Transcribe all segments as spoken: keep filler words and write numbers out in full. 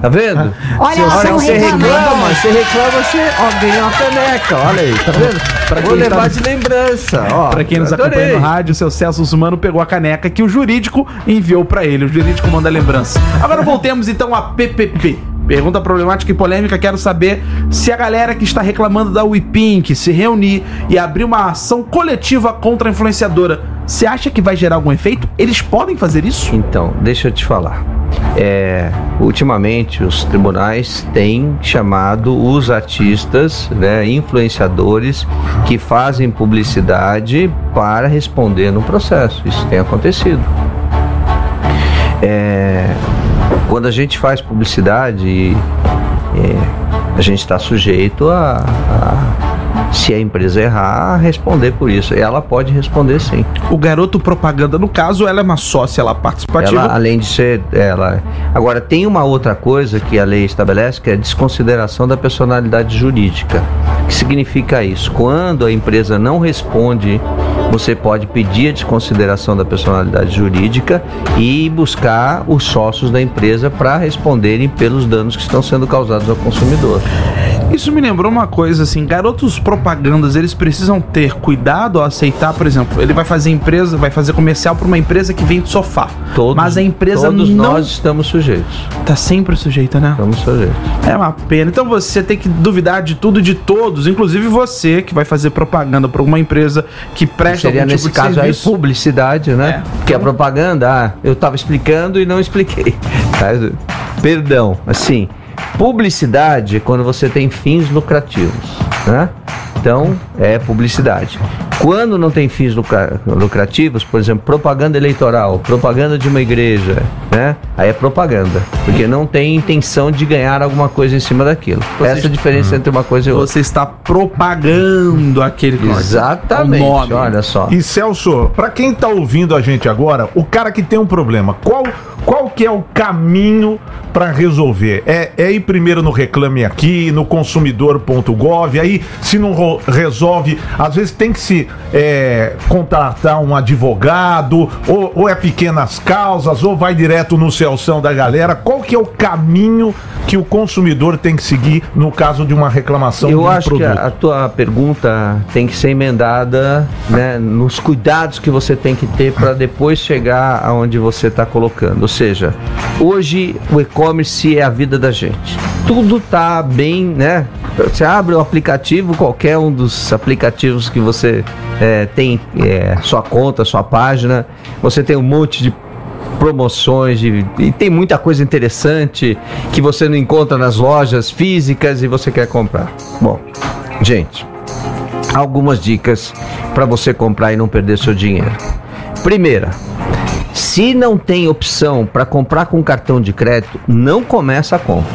Tá vendo? Olha, se você reclamando. reclama, você reclama, você ó, ganha uma caneca, olha aí, tá vendo? Pra Vou quem levar tá- de lembrança, ó. Pra quem nos adorei. acompanha no rádio, o seu Celso Sumano pegou a caneca que o jurídico enviou pra ele. O jurídico manda a lembrança. Agora voltemos então a P P P. Pergunta problemática e polêmica, quero saber se a galera que está reclamando da WePink se reunir e abrir uma ação coletiva contra a influenciadora, você acha que vai gerar algum efeito? Eles podem fazer isso? Então, deixa eu te falar. É, ultimamente os tribunais têm chamado os artistas, né, influenciadores que fazem publicidade para responder no processo. Isso tem acontecido. É, quando a gente faz publicidade, é, a gente está sujeito a, a, se a empresa errar, a responder por isso. Ela pode responder sim. O garoto propaganda, no caso, ela é uma sócia, ela participativa. Ela, além de ser, ela. Agora tem uma outra coisa que a lei estabelece, que é a desconsideração da personalidade jurídica. O que significa isso? Quando a empresa não responde, você pode pedir a desconsideração da personalidade jurídica e buscar os sócios da empresa para responderem pelos danos que estão sendo causados ao consumidor. Isso me lembrou uma coisa assim, garotos propagandas, eles precisam ter cuidado ao aceitar, por exemplo, ele vai fazer empresa, vai fazer comercial para uma empresa que vende sofá. Todos, mas a empresa todos não nós estamos sujeitos. tá sempre sujeita, né? Estamos sujeitos. É uma pena. Então você tem que duvidar de tudo e de todos, inclusive você que vai fazer propaganda para uma empresa que presta Seria algum nesse tipo de caso serviço. aí publicidade, né? É. Porque a propaganda, ah, eu estava explicando e não expliquei. Perdão, assim, publicidade é quando você tem fins lucrativos, né? Então, é publicidade. Quando não tem fins lucra- lucrativos, por exemplo, propaganda eleitoral, propaganda de uma igreja, né? Aí é propaganda, porque não tem intenção de ganhar alguma coisa em cima daquilo. Você Essa é a diferença entre uma coisa e outra. Você está propagando aquele coisa. Exatamente, O nome. olha só. E Celso, pra quem tá ouvindo a gente agora, o cara que tem um problema, qual, qual que é o caminho pra resolver? É, é ir primeiro no Reclame Aqui, no consumidor ponto gov, aí se não ro- resolve, às vezes tem que se é, contratar um advogado, ou, ou é pequenas causas, ou vai direto no Celção da galera. Qual que é o caminho que o consumidor tem que seguir no caso de uma reclamação de Eu um acho produto? que a, a tua pergunta tem que ser emendada, né, nos cuidados que você tem que ter para depois chegar aonde você está colocando. Ou seja, hoje o e-commerce é a vida da gente. Tudo tá bem, né? Você abre o aplicativo, qualquer um dos aplicativos que você é, tem é, sua conta, sua página, você tem um monte de promoções de, e tem muita coisa interessante que você não encontra nas lojas físicas e você quer comprar. Bom, gente, algumas dicas para você comprar e não perder seu dinheiro. Primeira, se não tem opção para comprar com cartão de crédito, não começa a compra,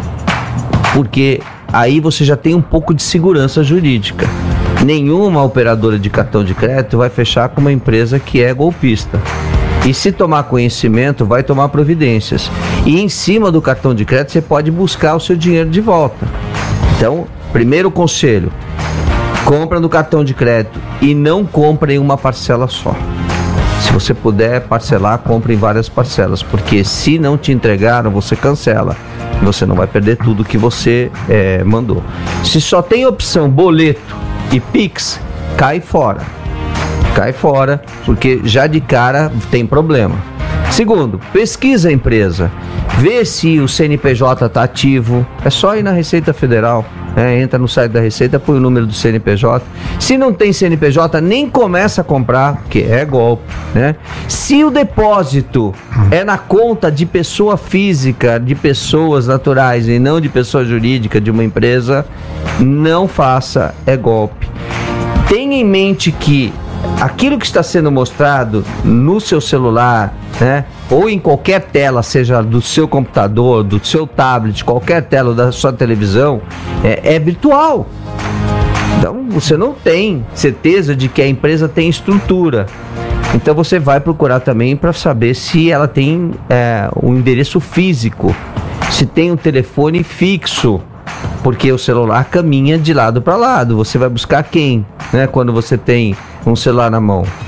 porque aí você já tem um pouco de segurança jurídica. Nenhuma operadora de cartão de crédito vai fechar com uma empresa que é golpista. E se tomar conhecimento, vai tomar providências. E em cima do cartão de crédito, você pode buscar o seu dinheiro de volta. Então, primeiro conselho, compra no cartão de crédito e não compra em uma parcela só. Se você puder parcelar, compre em várias parcelas, porque se não te entregaram, você cancela. E você não vai perder tudo que você é, mandou. Se só tem opção boleto e Pix, cai fora. Cai fora, porque já de cara tem problema. Segundo, pesquisa a empresa. Vê se o C N P J está ativo. É só ir na Receita Federal. É, entra no site da Receita, põe o número do C N P J. Se não tem C N P J, nem começa a comprar, porque é golpe, né? Se o depósito é na conta de pessoa física, de pessoas naturais e não de pessoa jurídica de uma empresa, não faça, é golpe. Tenha em mente que aquilo que está sendo mostrado no seu celular, né, ou em qualquer tela, seja do seu computador, do seu tablet, qualquer tela da sua televisão, é, é virtual. Então você não tem certeza de que a empresa tem estrutura. Então você vai procurar também para saber se ela tem é, um endereço físico, se tem um telefone fixo. Porque o celular caminha de lado para lado. Você vai buscar quem, né, quando você tem um celular na mão?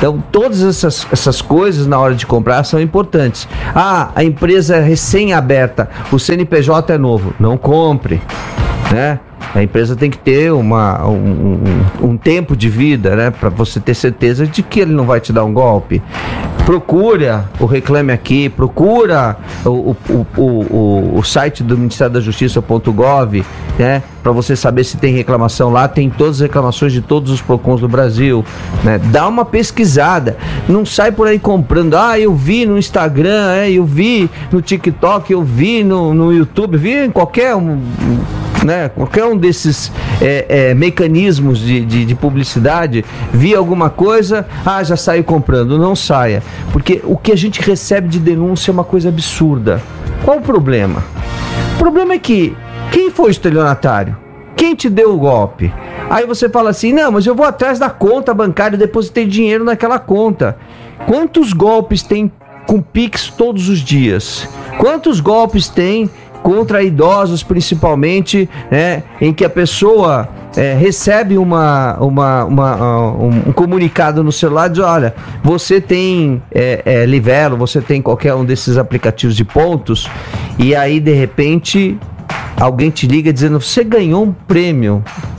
Então, todas essas, essas coisas na hora de comprar são importantes. Ah, a empresa é recém-aberta, o C N P J é novo. Não compre, né? A empresa tem que ter uma, um, um, um tempo de vida, né? Para você ter certeza de que ele não vai te dar um golpe. Procura o Reclame Aqui, procura o, o, o, o, o site do Ministério da Justiça ponto gov, né? Para você saber se tem reclamação lá. Tem todas as reclamações de todos os PROCONs do Brasil, né? Dá uma pesquisada, não sai por aí comprando. Ah, eu vi no Instagram, é, eu vi no TikTok, eu vi no, no YouTube, vi em qualquer um, né? Qualquer um desses é, é, mecanismos de, de, de publicidade, vi alguma coisa, ah, já saiu comprando. Não saia, porque o que a gente recebe de denúncia é uma coisa absurda. Qual o problema? O problema é que quem foi o estelionatário? Quem te deu o golpe? Aí você fala assim, não, mas eu vou atrás da conta bancária e depositei dinheiro naquela conta. Quantos golpes tem com Pix todos os dias? Quantos golpes tem contra idosos, principalmente, né, em que a pessoa é, recebe uma, uma, uma, um, um comunicado no celular, diz, olha, você tem é, é, Livelo, você tem qualquer um desses aplicativos de pontos, e aí de repente alguém te liga dizendo, você ganhou um prêmio,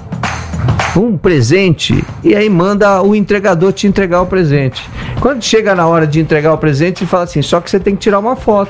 um presente, e aí manda o entregador te entregar o presente. Quando chega na hora de entregar o presente, ele fala assim, só que você tem que tirar uma foto.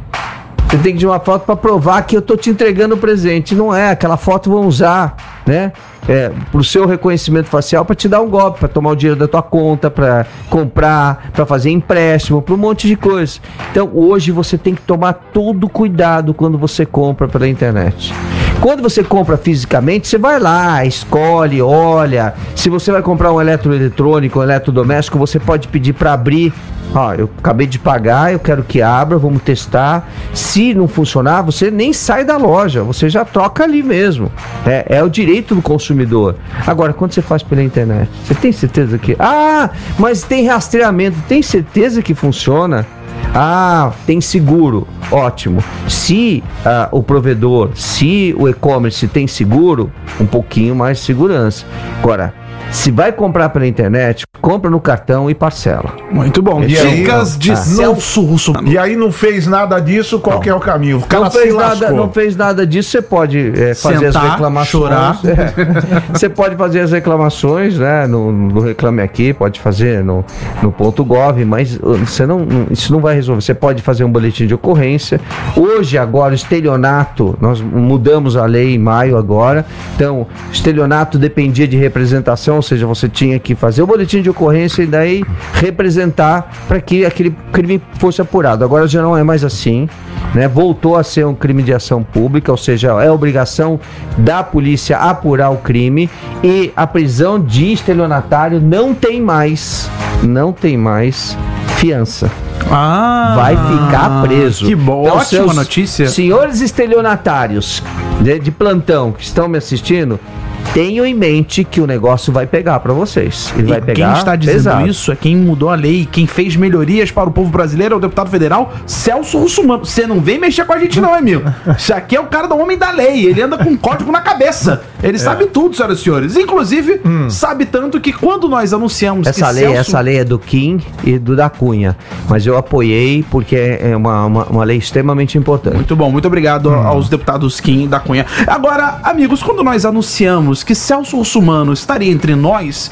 Você tem que tirar uma foto para provar que eu tô te entregando o presente. Não é, aquela foto vão usar, né? É, pro seu reconhecimento facial para te dar um golpe, para tomar o dinheiro da tua conta, para comprar, para fazer empréstimo, para um monte de coisa. Então hoje você tem que tomar todo cuidado quando você compra pela internet. Quando você compra fisicamente, você vai lá, escolhe, olha. Se você vai comprar um eletroeletrônico, um eletrodoméstico, você pode pedir para abrir. Ó, eu acabei de pagar, eu quero que abra, vamos testar. Se não funcionar, você nem sai da loja, você já troca ali mesmo. É, é o direito do consumidor. Agora, quando você faz pela internet, você tem certeza que... Ah, mas tem rastreamento, tem certeza que funciona? Ah, tem seguro, ótimo. Se ah, o provedor, se o e-commerce tem seguro, um pouquinho mais de segurança. Agora, se vai comprar pela internet, compra no cartão e parcela. Muito bom. E Dicas aí, de ah, Celso Russomano. E aí não fez nada disso, qual que é o caminho? O cara Não fez, se nada, lascou. não fez nada disso, você pode é, fazer Sentar, as reclamações. chorar. É. Você pode fazer as reclamações, né? No, no Reclame Aqui, pode fazer no, no ponto .gov, mas você não, não, isso não vai resolver. Você pode fazer um boletim de ocorrência. Hoje, agora, o estelionato, nós mudamos a lei em maio agora, então, estelionato dependia de representação, ou seja, você tinha que fazer o boletim de ocorrência e daí representar para que aquele crime fosse apurado. Agora já não é mais assim, né? Voltou a ser um crime de ação pública, ou seja, é obrigação da polícia apurar o crime, e a prisão de estelionatário não tem mais, não tem mais fiança. Ah, Vai ficar preso. Que bom, Então, ótima seus notícia. Senhores estelionatários de, de plantão que estão me assistindo, tenham em mente que o negócio vai pegar pra vocês. Ele E vai pegar quem está dizendo pesado. isso é quem mudou a lei, quem fez melhorias para o povo brasileiro, é o deputado federal Celso Russomano. Você não vem mexer com a gente não, amigo. Isso aqui é o cara do homem da lei, ele anda com um código na cabeça. Ele é. sabe tudo, senhoras e senhores. Inclusive, hum. sabe tanto que quando nós anunciamos essa que lei, Celso... essa lei é do Kim e do da Cunha, mas eu apoiei porque é uma, uma, uma lei extremamente importante. Muito bom, muito obrigado hum. aos deputados Kim e da Cunha. Agora, amigos, quando nós anunciamos que Celso Russomano estaria entre nós,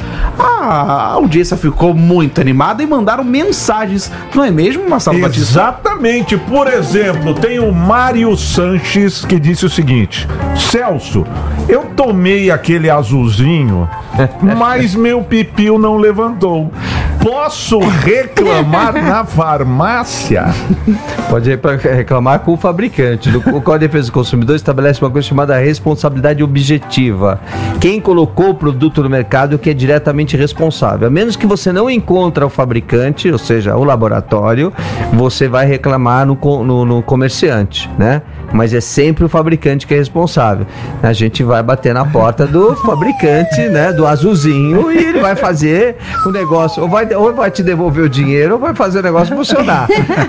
a audiência ficou muito animada e mandaram mensagens, não é mesmo, Marcelo Batista? Exatamente. Por exemplo, tem o Mário Sanches que disse o seguinte: Celso, eu tomei aquele azulzinho, mas meu pipiu não levantou. Posso reclamar na farmácia? Pode reclamar com o fabricante. O Código de Defesa do Consumidor estabelece uma coisa chamada responsabilidade objetiva. Quem colocou o produto no mercado é que é diretamente responsável. A menos que você não encontre o fabricante, ou seja, o laboratório, você vai reclamar no, no, no comerciante, né? mas é sempre o fabricante que é responsável. A gente vai bater na porta do fabricante, né, do azulzinho, e ele vai fazer o negócio, ou vai, ou vai te devolver o dinheiro, ou vai fazer o negócio funcionar.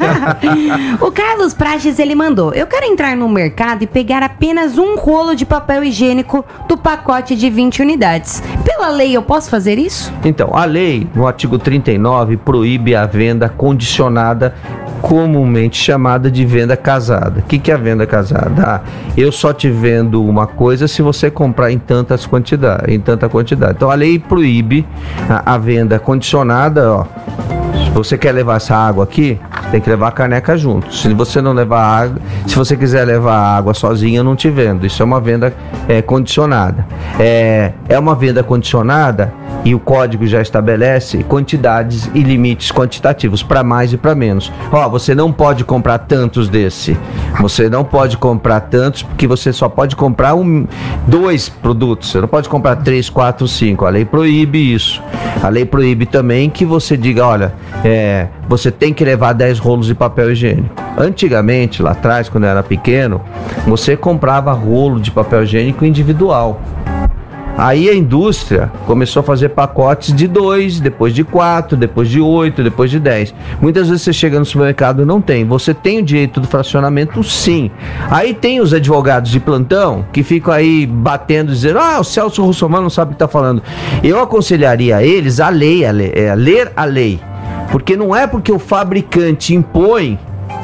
O Carlos Prates, ele mandou: eu quero entrar no mercado e pegar apenas um rolo de papel higiênico do pacote de vinte unidades. Pela lei, eu posso fazer isso? Então, a lei, no artigo trinta e nove, proíbe a venda condicionada, comumente chamada de venda casada. O que, que é a venda casada? Ah, eu só te vendo uma coisa se você comprar em tantas quantidades, em tanta quantidade. Então, a lei proíbe a, a venda condicionada, ó. Se você quer levar essa água aqui, tem que levar a caneca junto. Se você não levar água, se você quiser levar a água sozinha, eu não te vendo. Isso é uma venda é, condicionada. É, é uma venda condicionada e o código já estabelece quantidades e limites quantitativos para mais e para menos. Ó, você não pode comprar tantos desse. Você não pode comprar tantos porque você só pode comprar um, dois produtos. Você não pode comprar três, quatro, cinco. A lei proíbe isso. A lei proíbe também que você diga, olha, é, você tem que levar dez rolos de papel higiênico. Antigamente, lá atrás, quando eu era pequeno, você comprava rolo de papel higiênico individual. Aí a indústria começou a fazer pacotes de dois, depois de quatro, depois de oito, depois de dez. Muitas vezes você chega no supermercado e não tem. Você tem o direito do fracionamento, sim. Aí tem os advogados de plantão que ficam aí batendo, dizendo, ah, o Celso Russomano não sabe o que está falando. Eu aconselharia a eles a lei, a lei, a ler a lei. Porque não é porque o fabricante impõe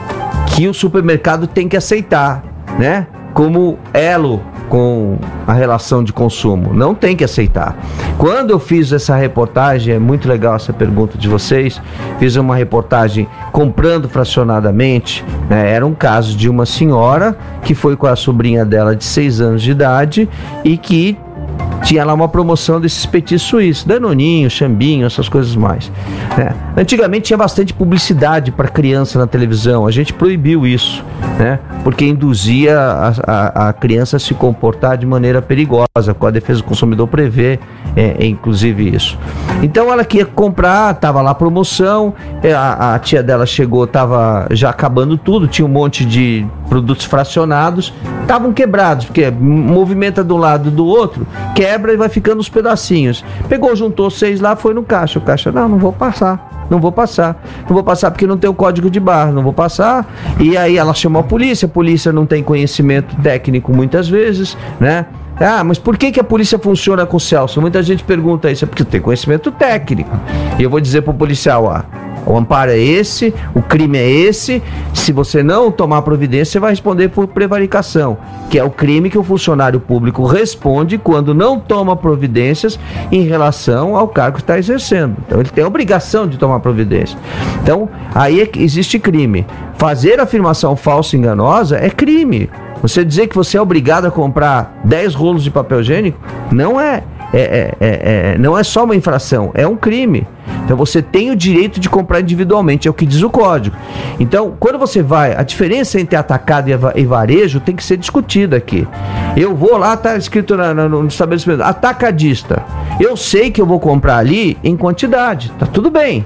que o supermercado tem que aceitar, né? Como elo com a relação de consumo. Não tem que aceitar. Quando eu fiz essa reportagem, é muito legal essa pergunta de vocês, fiz uma reportagem comprando fracionadamente, né? Era um caso de uma senhora que foi com a sobrinha dela de seis anos de idade e que tinha lá uma promoção desses petis suíços, Danoninho, Xambinho, essas coisas mais. É. Antigamente tinha bastante publicidade para criança na televisão, a gente proibiu isso, né? Porque induzia a, a, a criança a se comportar de maneira perigosa, com a defesa do consumidor prevê, é, é, inclusive isso. Então ela queria comprar, tava lá a promoção, a, a tia dela chegou, tava já acabando tudo, tinha um monte de produtos fracionados, estavam quebrados, porque movimenta de um lado e do outro, quebra e vai ficando os pedacinhos. Pegou, juntou seis lá, foi no caixa. O caixa, não, não vou passar. Não vou passar. Não vou passar porque não tem o código de barra. Não vou passar. E aí ela chamou a polícia. A polícia não tem conhecimento técnico muitas vezes, né? Ah, mas por que que a polícia funciona com o Celso? Muita gente pergunta isso. É porque tem conhecimento técnico. E eu vou dizer pro policial, ah, o amparo é esse, o crime é esse. Se você não tomar providência, você vai responder por prevaricação, que é o crime que o funcionário público responde quando não toma providências em relação ao cargo que está exercendo. Então ele tem a obrigação de tomar providência. Então aí é que existe crime. Fazer afirmação falsa e enganosa é crime. Você dizer que você é obrigado a comprar dez rolos de papel higiênico não é, é, é, é, é, não é só uma infração, é um crime. Então você tem o direito de comprar individualmente, é o que diz o código. Então, quando você vai, a diferença entre atacado e varejo tem que ser discutida aqui. Eu vou lá, tá escrito na, na, no estabelecimento, atacadista. Eu sei que eu vou comprar ali em quantidade, tá tudo bem.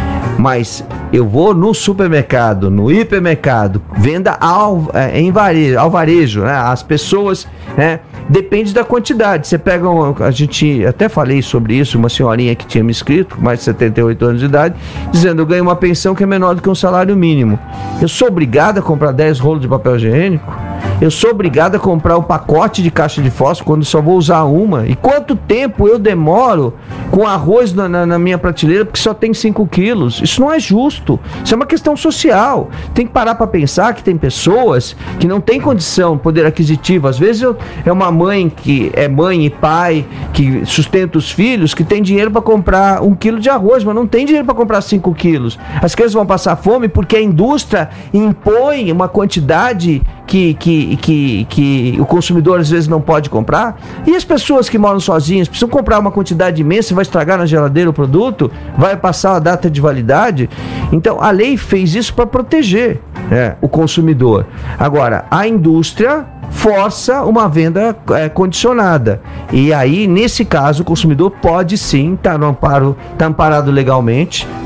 Mas eu vou no supermercado, no hipermercado, venda ao, é, em varejo, ao varejo, né? As pessoas, né? Depende da quantidade. Você pega, uma, a gente até falei sobre isso, uma senhorinha que tinha me escrito, mais de setenta e oito anos de idade, dizendo, eu ganho uma pensão que é menor do que um salário mínimo. Eu sou obrigado a comprar dez rolos de papel higiênico? Eu sou obrigado a comprar um pacote de caixa de fósforo quando só vou usar uma? E quanto tempo eu demoro com arroz na, na, na minha prateleira porque só tem cinco quilos? Isso não é justo. Isso é uma questão social. Tem que parar para pensar que tem pessoas que não têm condição, poder aquisitivo. Às vezes eu, é uma mãe que é mãe e pai que sustenta os filhos, que tem dinheiro para comprar um quilo de arroz, mas não tem dinheiro para comprar cinco quilos. As crianças vão passar fome porque a indústria impõe uma quantidade que, que, que, que o consumidor às vezes não pode comprar. E as pessoas que moram sozinhas precisam comprar uma quantidade imensa, vai estragar na geladeira o produto, vai passar a data de validade. Então a lei fez isso para proteger, é, o consumidor. Agora, a indústria força uma venda é, condicionada. E aí, nesse caso, o consumidor pode sim estar tá no amparo, tá amparado legalmente, né?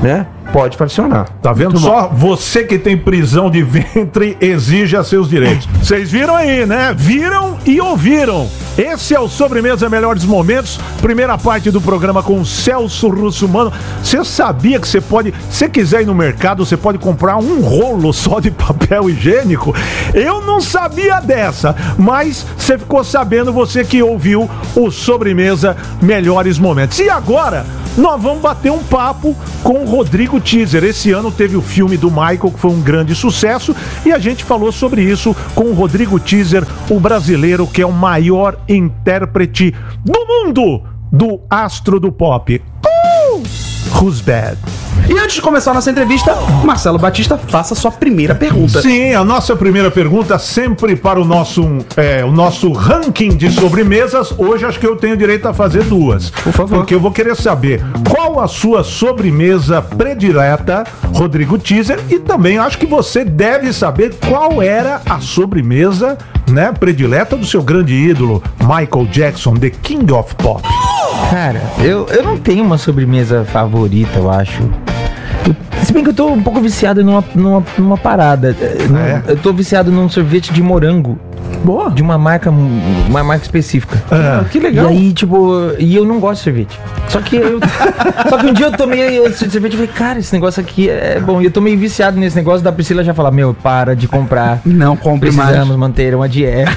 pode fracionar. Tá vendo? Só você que tem prisão de ventre exija seus direitos. Vocês viram aí, né? Viram e ouviram. Esse é o Sobremesa Melhores Momentos, primeira parte do programa com o Celso Russomano. Você sabia que você pode, se quiser ir no mercado, você pode comprar um rolo só de papel higiênico? Eu não sabia dessa, mas você ficou sabendo, você que ouviu o Sobremesa Melhores Momentos. E agora, nós vamos bater um papo com o Rodrigo Teaser. Esse ano teve o filme do Michael, que foi um grande sucesso, e a gente falou sobre isso com o Rodrigo Teaser, o brasileiro que é o maior intérprete do mundo do astro do pop. Uh! Who's bad? E antes de começar a nossa entrevista, Marcelo Batista, faça a sua primeira pergunta. Sim, a nossa primeira pergunta sempre para o nosso, é, o nosso ranking de sobremesas. Hoje acho que eu tenho direito a fazer duas. Por favor. Porque eu vou querer saber qual a sua sobremesa predileta, Rodrigo Teaser, e também acho que você deve saber qual era a sobremesa, né, predileta do seu grande ídolo, Michael Jackson, The King of Pop. Cara, eu, eu não tenho uma sobremesa favorita, eu acho. Eu, se bem que eu tô um pouco viciado numa, numa, numa parada. É? Eu tô viciado num sorvete de morango. Boa. De uma marca, uma marca específica. Ah, que legal. E aí, tipo, e eu não gosto de sorvete. Só que eu, só que um dia eu tomei esse sorvete e falei, cara, esse negócio aqui é bom. E eu tô meio viciado nesse negócio da Priscila já falar, meu, para de comprar. Não compre mais. Precisamos manter uma dieta.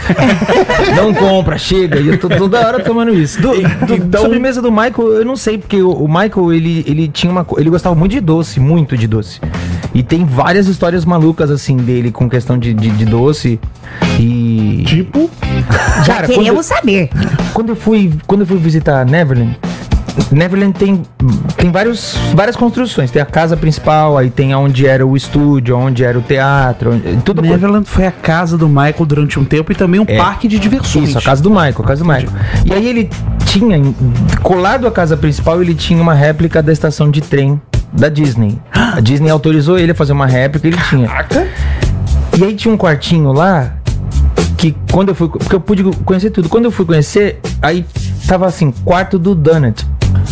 Não compra, chega. E eu tô toda hora tomando isso. Do, do, Então- sobremesa do Michael, eu não sei, porque o, o Michael, ele, ele tinha uma co- ele gostava muito de doce, muito de doce. E tem várias histórias malucas, assim, dele com questão de, de, de doce. E... Tipo, Já Cara, queremos saber. Quando eu fui, quando eu fui visitar Neverland, Neverland tem, tem vários, várias construções. Tem a casa principal, aí tem onde era o estúdio, onde era o teatro, onde- tudo. Neverland foi a casa do Michael durante um tempo e também um É. parque de diversões. Isso, a casa do Michael, a casa do Michael. E aí ele tinha, colado à casa principal, ele tinha uma réplica da estação de trem da Disney. A Disney autorizou ele a fazer uma réplica, ele tinha. E aí tinha um quartinho lá, que quando eu fui, porque eu pude conhecer tudo. Quando eu fui conhecer, aí tava assim, quarto do Donut.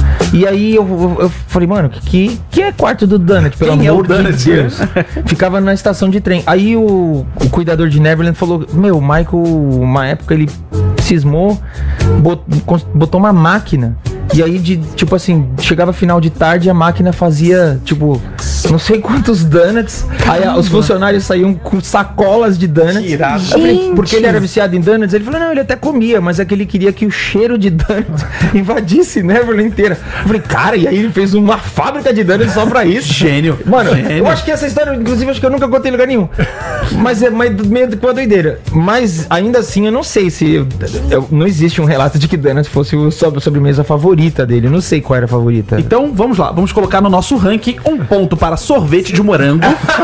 E aí eu, eu, eu falei, mano, que, que, que é quarto do Donut? Pelo Quem é o amor de Donut? Deus. Ficava na estação de trem. Aí o, o cuidador de Neverland falou, meu, o Michael, uma época ele cismou, bot, cons- botou uma máquina. E aí, de, tipo assim, chegava final de tarde, a máquina fazia, tipo, não sei quantos donuts. Aí a- os funcionários saíam com sacolas de donuts. Que irado. Eu falei, Gente. porque ele era viciado em donuts? Ele falou, não, ele até comia, mas é que ele queria que o cheiro de donuts invadisse Neverland inteira. Eu falei, cara, e aí ele fez uma fábrica de donuts só pra isso. Gênio. Mano, Gênio. eu acho que essa história, inclusive, acho que eu nunca contei em lugar nenhum. Mas é mais meio que uma doideira. Mas ainda assim, eu não sei se. Eu, eu- não existe um relato de que donuts fosse o sobre- a sobremesa favorita dele. Eu não sei qual era a favorita. Então vamos lá, vamos colocar no nosso ranking um ponto para sorvete de morango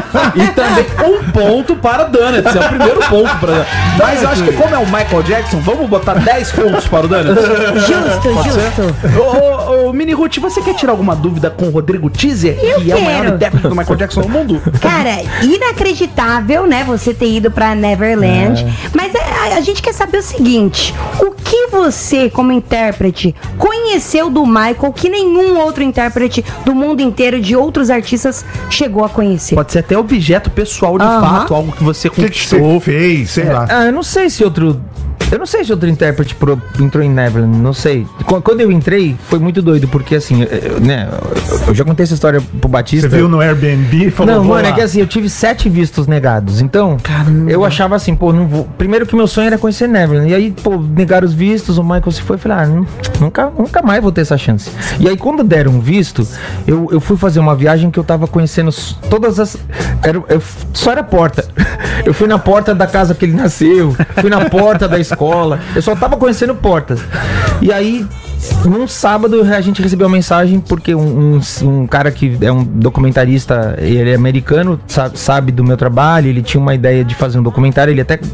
e também um ponto para donuts. É o primeiro ponto para. Mas eu acho que como é o Michael Jackson, vamos botar dez pontos para o donuts. Justo, Pode ser? justo. Ô, ô, ô, Mini Ruth, você quer tirar alguma dúvida com o Rodrigo Teaser, Eu que é o maior quero. intérprete do Michael Jackson no mundo? Cara, inacreditável, né? Você ter ido pra Neverland. Mas é, a, a gente quer saber o seguinte: o que você, como intérprete, conheceu do Michael que nenhum outro intérprete do mundo inteiro de outros artistas chegou a conhecer? Pode ser até objeto pessoal de Aham. fato, algo que você o que, que conquistou. você fez? Sei lá. Ah, eu não sei se outro. Eu não sei se outro intérprete pro- entrou em Neverland, não sei. Qu- Quando eu entrei, foi muito doido, porque assim, eu, eu- né, eu já contei essa história pro Batista. Você viu no Airbnb e falou, Não, vou mano, lá. é que assim, eu tive sete vistos negados. Então, eu achava assim, pô, não vou. Primeiro que meu sonho era conhecer Neverland. E aí, pô, negaram os vistos, o Michael se foi. Eu falei, ah, nu- nunca, nunca mais vou ter essa chance. E aí, quando deram um visto, eu, eu fui fazer uma viagem que eu tava conhecendo s- todas as. Era, eu, só era porta. Eu fui na porta da casa que ele nasceu, fui na porta da escola. Eu só tava conhecendo portas. E aí. Num sábado a gente recebeu uma mensagem porque um, um, um cara que é um documentarista, ele é americano, sabe, sabe do meu trabalho, ele tinha uma ideia de fazer um documentário, ele até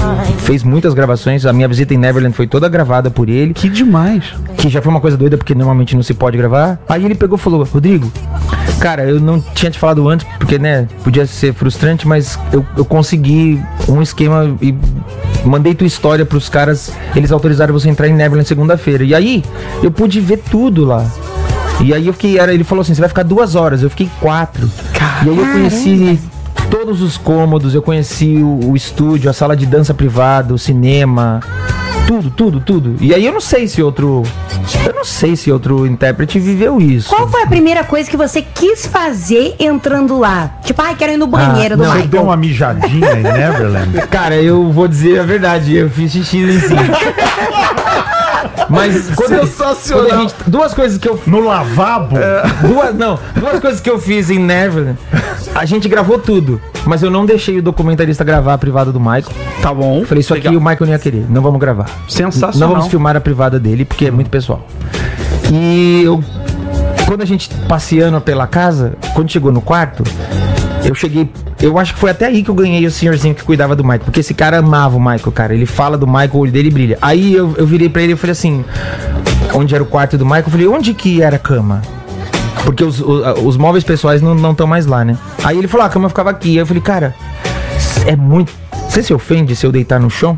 fez muitas gravações, a minha visita em Neverland foi toda gravada por ele, Que demais. que já foi uma coisa doida porque normalmente não se pode gravar. Aí ele pegou e falou, Rodrigo, cara, eu não tinha te falado antes, porque né, podia ser frustrante, mas eu, eu consegui um esquema e mandei tua história pros caras, eles autorizaram você a entrar em Neverland segunda-feira. E aí, eu pude ver tudo lá. E aí eu fiquei, era, ele falou assim, você vai ficar duas horas, eu fiquei quatro. E aí eu conheci todos os cômodos, eu conheci o, o estúdio, a sala de dança privada, o cinema, tudo, tudo, tudo. E aí eu não sei se outro, eu não sei se outro intérprete viveu isso. Qual foi a primeira coisa que você quis fazer entrando lá? Tipo, ai, quero ir no banheiro Ah, do não, Você Michael. deu uma mijadinha em Neverland? Cara, eu vou dizer a verdade, eu fiz xixi em cima. Mas quando, Sensacional. quando a gente, duas coisas que eu No lavabo? duas, não, duas coisas que eu fiz em Neverland. A gente gravou tudo, mas eu não deixei o documentarista gravar a privada do Michael. Tá bom. Eu falei, isso aqui Legal. o Michael não ia querer, não vamos gravar. Sensacional. Não vamos filmar a privada dele, porque é muito pessoal. E eu, quando a gente passeando pela casa, quando chegou no quarto, eu cheguei, eu acho que foi até aí que eu ganhei o senhorzinho que cuidava do Michael, porque esse cara amava o Michael, cara. Ele fala do Michael, o olho dele brilha. Aí eu, eu virei pra ele e falei assim, onde era o quarto do Michael, eu falei, onde que era a cama? Porque os, os, os móveis pessoais não estão mais lá, né? Aí ele falou, ah, a cama ficava aqui. Aí eu falei, cara, é muito... Você se ofende se eu deitar no chão?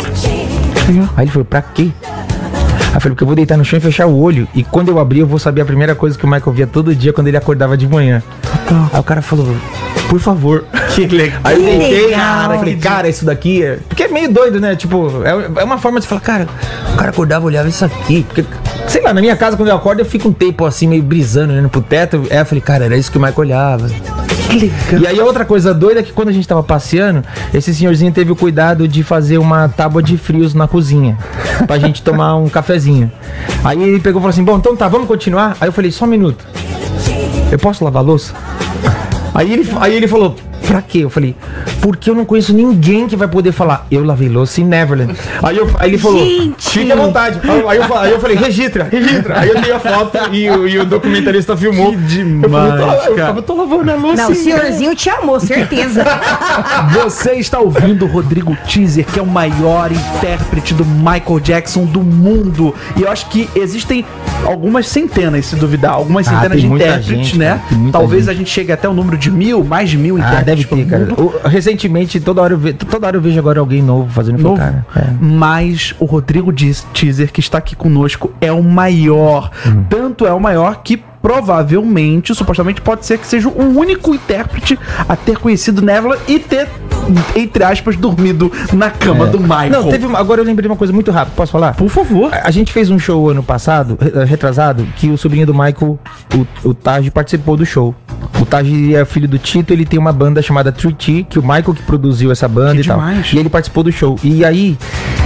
Aí ele falou, pra quê? Aí eu falei, porque eu vou deitar no chão e fechar o olho. E quando eu abrir, eu vou saber a primeira coisa que o Michael via todo dia quando ele acordava de manhã. Aí o cara falou, por favor. Que legal. Aí eu deitei, legal. cara, eu falei, cara, isso daqui é... Porque é meio doido, né? Tipo, é, é uma forma de falar, cara, o cara acordava e olhava isso aqui. Porque, sei lá, na minha casa, quando eu acordo, eu fico um tempo assim, meio brisando, olhando pro teto. Aí eu falei, cara, era isso que o Michael olhava. Que legal. E aí a outra coisa doida é que quando a gente tava passeando, esse senhorzinho teve o cuidado de fazer uma tábua de frios na cozinha, pra gente tomar um cafezinho. Aí ele pegou e falou assim, bom, então tá, vamos continuar? Aí eu falei, só um minuto. Eu posso lavar a louça? Aí ele, aí ele falou, pra quê? Eu falei, porque eu não conheço ninguém que vai poder falar, eu lavei louça em Neverland. Aí, eu, aí ele falou, Gente! fique à vontade. Aí, aí, eu, aí eu falei, registra, registra. Aí eu dei a foto e, o- e o documentarista filmou. Que demais, eu falei, eu tô, eu, cara. eu tô lavando a louça. Não, o em senhorzinho te amou, certeza. Você está ouvindo o Rodrigo Teaser, que é o maior intérprete do Michael Jackson do mundo. E eu acho que existem algumas centenas, se duvidar, algumas Ah, centenas tem de muita intérpretes, gente, né? cara, tem muita Talvez gente. a gente chegue até o número de mil, mais de mil Ah, intérpretes deve pelo ter, cara. mundo. O- recentemente, toda hora, eu ve, toda hora eu vejo agora alguém novo fazendo Novo. cara. É. Mas o Rodrigo Diz- Teaser, que está aqui conosco, é o maior. Hum. Tanto é o maior que provavelmente, supostamente, pode ser que seja o único intérprete a ter conhecido Neverland e ter, entre aspas, dormido na cama É. do Michael. Não, teve uma, agora eu lembrei de uma coisa muito rápida. Posso falar? Por favor. A, a gente fez um show ano passado, re- retrasado, que o sobrinho do Michael, o, o Taj, participou do show. O Taj é filho do Tito, ele tem uma banda chamada three T, que o Michael que produziu essa banda Que e tal. demais. E ele participou do show. E aí,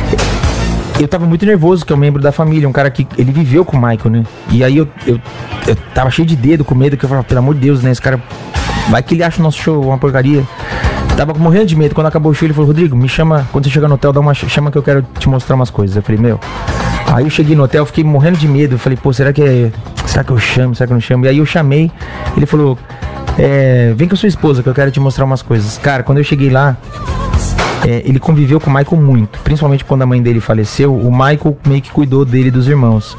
eu tava muito nervoso, que é um membro da família, um cara que ele viveu com o Michael, né? E aí eu, eu, eu tava cheio de dedo, com medo, que eu falava, pelo amor de Deus, né? Esse cara, vai que ele acha o nosso show uma porcaria. Tava morrendo de medo. Quando acabou o show, ele falou, Rodrigo, me chama, quando você chegar no hotel, dá uma ch- chama que eu quero te mostrar umas coisas. Eu falei, meu... Aí eu cheguei no hotel, fiquei morrendo de medo. Eu falei, pô, será que é... Será que eu chamo? Será que eu não chamo? E aí eu chamei, ele falou, é, vem com a sua esposa que eu quero te mostrar umas coisas. Cara, quando eu cheguei lá, é, ele conviveu com o Michael muito. Principalmente quando a mãe dele faleceu, o Michael meio que cuidou dele e dos irmãos.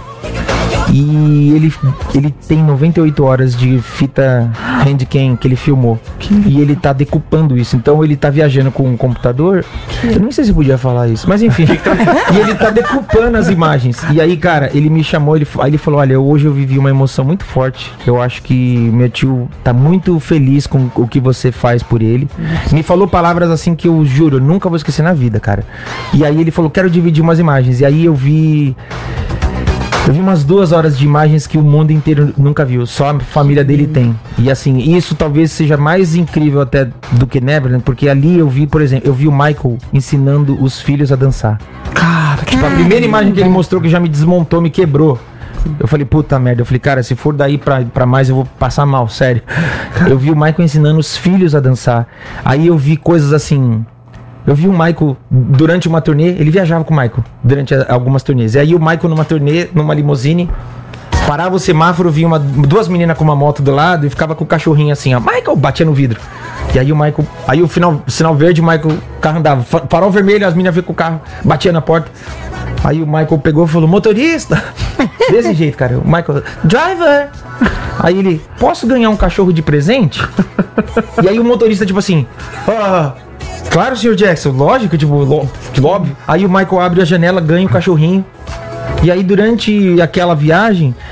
E ele, ele tem noventa e oito horas de fita handcam que ele filmou. E ele tá decupando isso. Então ele tá viajando com um computador. Eu não sei se podia falar isso, mas enfim. E ele tá decupando as imagens. E aí, cara, ele me chamou, ele, aí ele falou: olha, hoje eu vivi uma emoção muito forte. Eu acho que meu tio tá muito feliz com o que você faz por ele. Me falou palavras assim que eu juro, eu nunca vou esquecer na vida, cara. E aí ele falou: quero dividir umas imagens. E aí eu vi. Eu vi umas duas horas de imagens que o mundo inteiro nunca viu, só a família dele tem. E assim, isso talvez seja mais incrível até do que Neverland, porque ali eu vi, por exemplo, eu vi o Michael ensinando os filhos a dançar. Cara, Tipo, a primeira imagem que ele mostrou que já me desmontou, me quebrou. Eu falei, puta merda. Eu falei, cara, se for daí pra, pra mais eu vou passar mal, sério. Eu vi o Michael ensinando os filhos a dançar. Aí eu vi coisas assim... Eu vi o Michael, durante uma turnê, ele viajava com o Michael, durante a- algumas turnês. E aí o Michael numa turnê, numa limusine, parava o semáforo, vinha uma, duas meninas com uma moto do lado e ficava com o cachorrinho assim, ó. Michael batia no vidro. E aí o Michael, aí o final, sinal verde, o Michael, o carro andava. Fa- Farol vermelho, as meninas vinham com o carro, batia na porta. Aí o Michael pegou e falou, motorista. Desse jeito, cara. O Michael, driver. Aí ele, posso ganhar um cachorro de presente? E aí o motorista, tipo assim, ah... Claro, senhor Jackson, lógico, tipo, lo- óbvio. Aí o Michael abre a janela, ganha o cachorrinho. E aí, durante aquela viagem,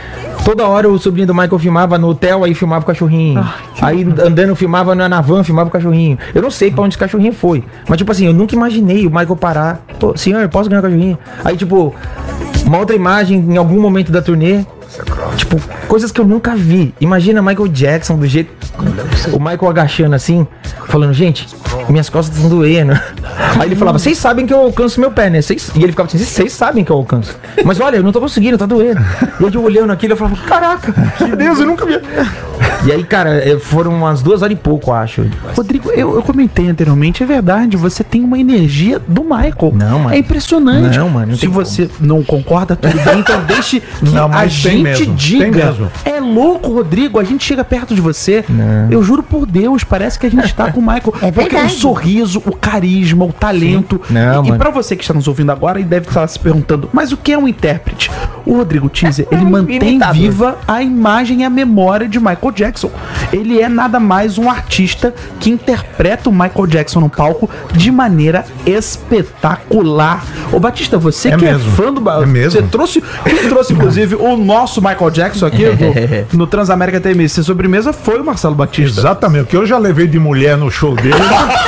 Toda hora o sobrinho do Michael filmava no hotel, aí filmava o cachorrinho. Aí andando, filmava na, na van, filmava o cachorrinho. Eu não sei pra onde esse cachorrinho foi. Mas, tipo assim, eu nunca imaginei o Michael parar. Pô, senhor, posso ganhar o cachorrinho? Aí, tipo, uma outra imagem em algum momento da turnê. Tipo, coisas que eu nunca vi. Imagina Michael Jackson do jeito. O Michael agachando assim, falando, gente, minhas costas estão doendo. Aí ele falava, vocês sabem que eu alcanço meu pé, né? Cês... E ele ficava assim, vocês sabem que eu alcanço. Mas olha, eu não tô conseguindo, tá doendo. E eu olhando aquilo, eu falava, caraca, meu Deus, eu nunca vi. E aí, cara, foram umas duas horas e pouco, acho. Rodrigo, eu, eu comentei anteriormente, é verdade, você tem uma energia do Michael. Não, mano. É impressionante. Não, mano. Não Se você como. não concorda, tudo bem, então deixe que Não, a gente mesmo. diga. É louco, Rodrigo, a gente chega perto de você, Não. eu juro por Deus, parece que a gente tá com o Michael. É Porque verdade. o sorriso, o carisma, o talento. Sim. Não, e, e mano. pra você que está nos ouvindo agora e deve estar se perguntando, mas o que é um intérprete? O Rodrigo Teaser, ele mantém imitador. viva a imagem e a memória de Michael Jackson. Ele é nada mais um artista que interpreta o Michael Jackson no palco de maneira espetacular. Ô Batista, você É que mesmo. é fã do ba- É mesmo. Você trouxe, quem trouxe inclusive o nosso Michael Jackson aqui no, no Transamérica T M C sobremesa foi o Marcelo Batista. Exatamente, o que eu já levei de mulher no show dele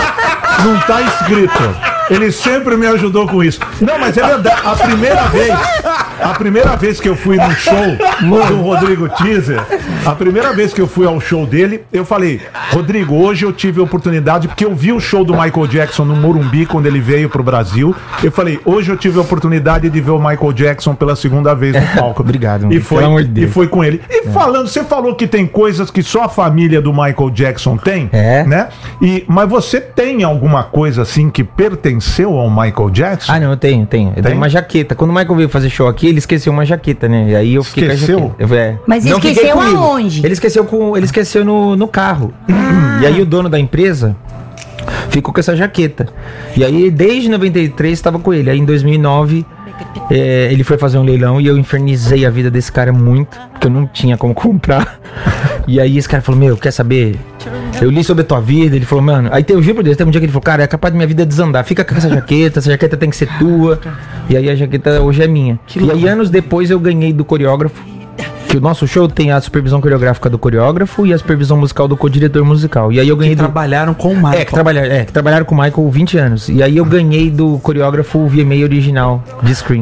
não tá escrito. Ele sempre me ajudou com isso. Não, mas é verdade. A primeira vez, a primeira vez que eu fui no show do Rodrigo Teaser, a primeira vez que eu fui ao show dele, eu falei, Rodrigo, hoje eu tive a oportunidade, porque eu vi o show do Michael Jackson no Morumbi quando ele veio pro Brasil. Eu falei, hoje eu tive a oportunidade de ver o Michael Jackson pela segunda vez no palco. Obrigado, E mano. foi, Pelo amor de e Deus. foi com ele. E falando, você falou que tem coisas que só a família do Michael Jackson tem, É. né? E, mas você tem alguma coisa assim que pertenceu ao Michael Jackson? Ah, não, eu tenho, tenho. Eu Tem? tenho uma jaqueta. Quando o Michael veio fazer show aqui, ele esqueceu uma jaqueta, né? E aí eu fiquei Esqueceu? com a jaqueta. Eu- é. Mas Não fiquei esqueceu comigo. aonde? Ele esqueceu com, ele esqueceu no, no carro. E aí o dono da empresa ficou com essa jaqueta. E aí desde noventa e três estava com ele. Aí em dois mil e nove é, ele foi fazer um leilão e eu infernizei a vida desse cara muito, porque eu não tinha como comprar. E aí esse cara falou, meu, quer saber? Eu li sobre a tua vida, ele falou, mano, aí tem, eu juro por Deus, tem um dia que ele falou, cara, é capaz de minha vida desandar, fica com essa jaqueta, essa jaqueta tem que ser tua. E aí a jaqueta hoje é minha. E aí anos depois eu ganhei do coreógrafo, que o nosso show tem a supervisão coreográfica do coreógrafo e a supervisão musical do co-diretor musical. E aí eu ganhei Que do... trabalharam com o Michael. É, que trabalharam, é, que trabalharam com o Michael vinte anos. E aí eu ganhei do coreógrafo o V M A original de Scream.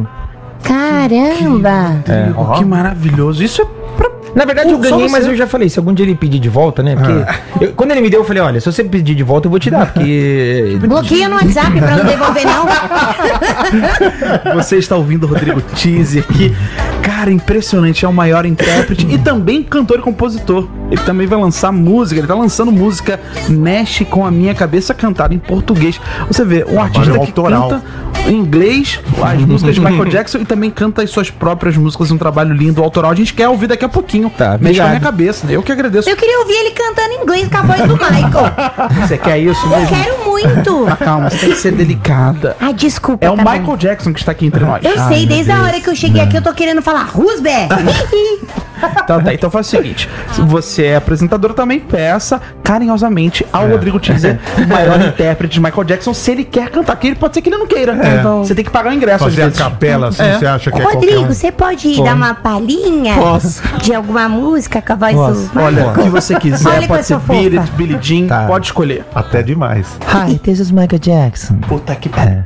Caramba! É. Que maravilhoso. Isso é pra... Na verdade eu Só ganhei, mas você. eu já falei, se algum dia ele pedir de volta, né? Porque eu- quando ele me deu, eu falei, olha, se você pedir de volta, eu vou te dar, porque... Bloqueia no WhatsApp pra não devolver, não. Você está ouvindo o Rodrigo Teaser, que, cara, impressionante, é o maior intérprete e também cantor e compositor. Ele também vai lançar música, ele tá lançando música Mexe com a Minha Cabeça, cantada em português. Você vê, um artista que autoral. canta em inglês as músicas de Michael Jackson e também canta as suas próprias músicas, um trabalho lindo, autoral. A gente quer ouvir daqui a pouquinho. Tá, Mexe com a obrigado. minha cabeça, né? Eu que agradeço. Eu queria ouvir ele cantando em inglês com a voz do Michael. Você quer isso Eu mesmo? quero muito. Ah, calma, você tem que ser delicada. Ai, desculpa. É o tá bom. Michael Jackson que está aqui entre nós. Eu sei, desde a hora que eu cheguei aqui, eu tô querendo falar Rusberg. Tá, tá, então faz o seguinte: se você é apresentador, também peça carinhosamente ao Rodrigo Teaser, o maior intérprete de Michael Jackson, se ele quer cantar, que ele pode ser que ele não queira. Então, você tem que pagar o ingresso às Fazer a vezes. capela assim, É. você acha que é qualquer Rodrigo, um? você pode dar uma palhinha Posso. de alguma música com a voz Posso. do... Olha, o que você quiser, Olha que pode eu ser sou fofa. Billie, Billie Jean, Tá. pode escolher. Até demais. Hi, this is Michael Jackson. Puta que pariu.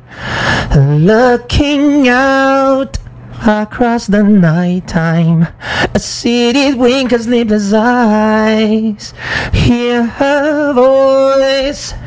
Looking out across the nighttime, a city winks sleepless eyes. Hear her voice